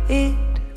it.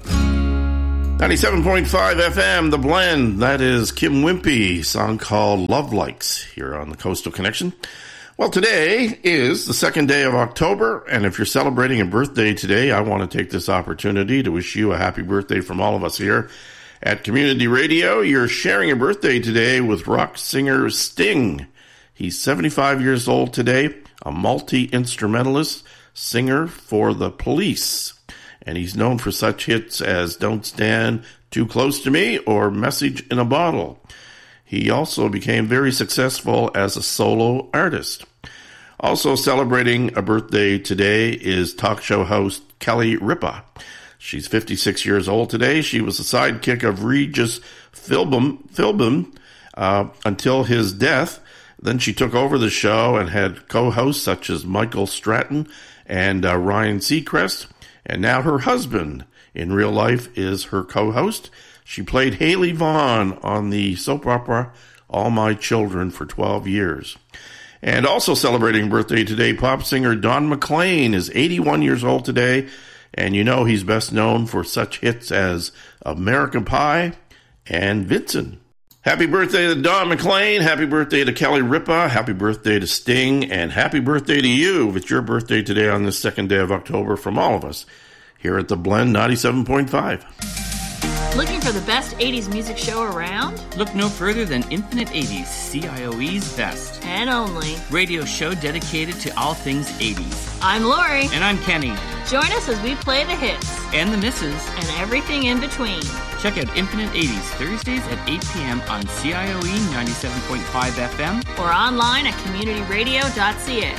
97.5 FM, The Blend. That is Kim Wimpy, song called Love Likes, here on the Coastal Connection. Well, today is the second day of October, and if you're celebrating a birthday today, I want to take this opportunity to wish you a happy birthday from all of us here at Community Radio. You're sharing a birthday today with rock singer Sting. He's 75 years old today, a multi-instrumentalist, singer for The Police. And he's known for such hits as Don't Stand Too Close to Me or Message in a Bottle. He also became very successful as a solo artist. Also celebrating a birthday today is talk show host Kelly Ripa. She's 56 years old today. She was the sidekick of Regis Philbin until his death. Then she took over the show and had co-hosts such as Michael Stratton and Ryan Seacrest. And now her husband in real life is her co-host. She played Haley Vaughn on the soap opera All My Children for 12 years. And also celebrating birthday today, pop singer Don McLean is 81 years old today. And you know he's best known for such hits as American Pie and Vincent. Happy birthday to Don McLean. Happy birthday to Kelly Ripa. Happy birthday to Sting. And happy birthday to you if it's your birthday today on this second day of October from all of us here at The Blend 97.5. Looking for the best 80s music show around? Look no further than Infinite 80s, CIOE's best. And only. Radio show dedicated to all things 80s. I'm Lori. And I'm Kenny. Join us as we play the hits. And the misses. And everything in between. Check out Infinite 80s Thursdays at 8 p.m. on CIOE 97.5 FM. Or online at communityradio.ca.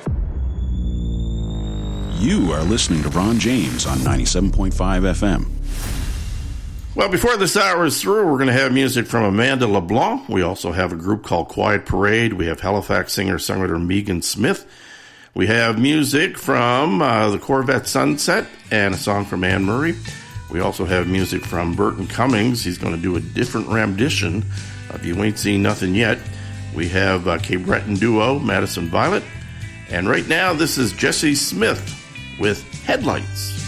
You are listening to Ron James on 97.5 FM. Well, before this hour is through, we're going to have music from Amanda LeBlanc. We also have a group called Quiet Parade. We have Halifax singer-songwriter Megan Smith. We have music from the Corvette Sunset and a song from Anne Murray. We also have music from Burton Cummings. He's going to do a different rendition of You Ain't Seen Nothing Yet. We have Cape Breton duo Madison Violet. And right now, this is Jesse Smith with Headlights.